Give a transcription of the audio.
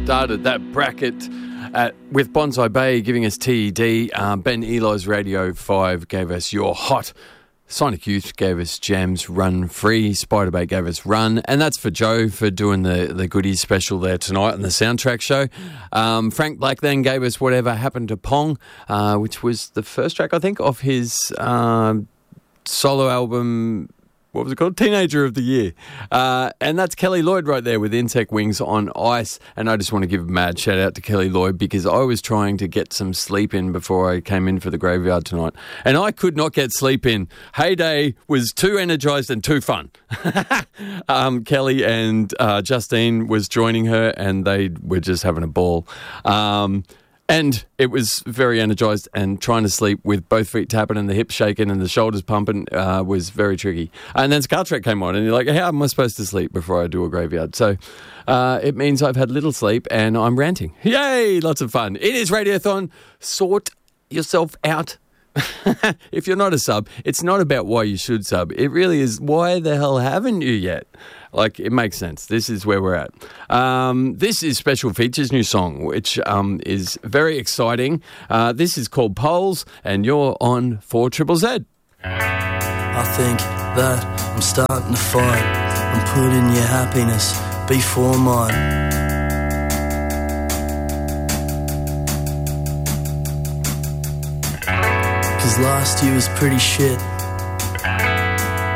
started that bracket with Bonsai Bay giving us TED. Ben Eli's Radio 5 gave us Your Hot. Sonic Youth gave us Jam's Run Free. Spider-Bait gave us Run. And that's for Joe for doing the goodies special there tonight on the soundtrack show. Frank Black then gave us Whatever Happened to Pong, which was the first track, I think, of his solo album. What was it called? Teenager of the Year. And that's Kelly Lloyd right there with Insect Wings on Ice. And I just want to give a mad shout out to Kelly Lloyd because I was trying to get some sleep in before I came in for the graveyard tonight. And I could not get sleep in. Heyday was too energised and too fun. Kelly and Justine was joining her and they were just having a ball. And it was very energised, and trying to sleep with both feet tapping and the hips shaking and the shoulders pumping was very tricky. And then Scar Trek came on and you're like, how am I supposed to sleep before I do a graveyard? So it means I've had little sleep and I'm ranting. Yay! Lots of fun. It is Radiothon. Sort yourself out. If you're not a sub, it's not about why you should sub. It really is, why the hell haven't you yet? Like, it makes sense. This is where we're at. This is Special Features' new song, which is very exciting. This is called Poles, and you're on 4ZZZ. I think that I'm starting to fight. I'm putting your happiness before mine. Cause last year was pretty shit.